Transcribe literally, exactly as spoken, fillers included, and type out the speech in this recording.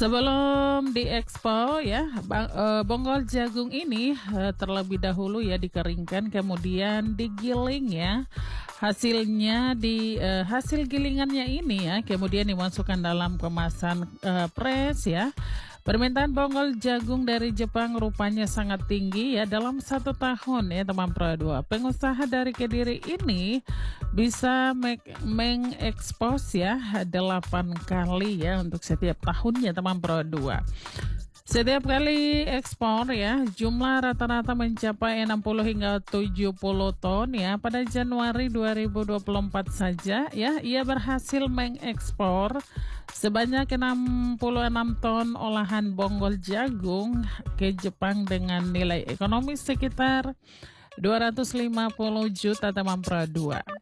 Sebelum diekspor ya, bang, eh, bonggol jagung ini eh, terlebih dahulu ya dikeringkan, kemudian digiling ya. Hasilnya di eh, hasil gilingannya ini ya, kemudian dimasukkan dalam kemasan eh, pres ya. Permintaan bonggol jagung dari Jepang rupanya sangat tinggi ya dalam satu tahun ya teman Pro dua. Pengusaha dari Kediri ini bisa mengekspos ya delapan kali ya untuk setiap tahunnya teman Pro dua. Setiap kali ekspor ya, jumlah rata-rata mencapai enam puluh hingga tujuh puluh ton ya. Pada Januari dua ribu dua puluh empat saja ya, ia berhasil mengekspor sebanyak enam puluh enam ton olahan bonggol jagung ke Jepang dengan nilai ekonomi sekitar dua ratus lima puluh juta teman Pro dua.